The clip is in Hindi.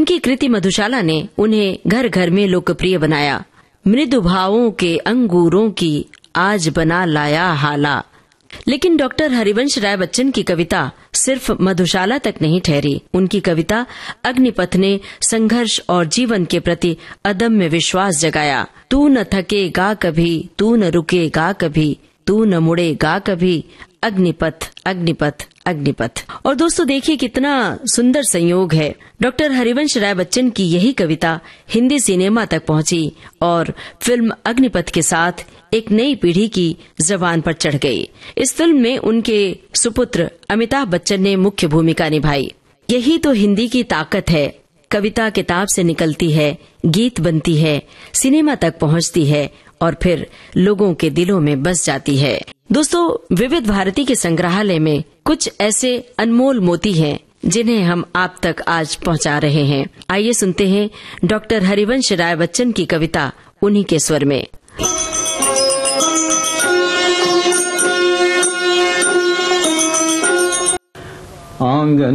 उनकी कृति मधुशाला ने उन्हें घर घर में लोकप्रिय बनाया। मृदु भावों के अंगूरों की आज बना लाया हाला। लेकिन डॉक्टर हरिवंश राय बच्चन की कविता सिर्फ मधुशाला तक नहीं ठहरी। उनकी कविता अग्निपथ ने संघर्ष और जीवन के प्रति अदम्य विश्वास जगाया। तू न थकेगा कभी, तू न रुकेगा कभी, तू न मुड़ेगा कभी, अग्निपथ अग्निपथ अग्निपथ। और दोस्तों देखिए कितना सुंदर संयोग है। डॉक्टर हरिवंश राय बच्चन की यही कविता हिंदी सिनेमा तक पहुंची और फिल्म अग्निपथ के साथ एक नई पीढ़ी की जबान पर चढ़ गई। इस फिल्म में उनके सुपुत्र अमिताभ बच्चन ने मुख्य भूमिका निभाई। यही तो हिंदी की ताकत है। कविता किताब से निकलती है, गीत बनती है, सिनेमा तक पहुंचती है और फिर लोगों के दिलों में बस जाती है। दोस्तों विविध भारती के संग्रहालय में कुछ ऐसे अनमोल मोती हैं जिन्हें हम आप तक आज पहुंचा रहे हैं। आइए सुनते हैं डॉक्टर हरिवंश राय बच्चन की कविता उन्हीं के स्वर में। आंगन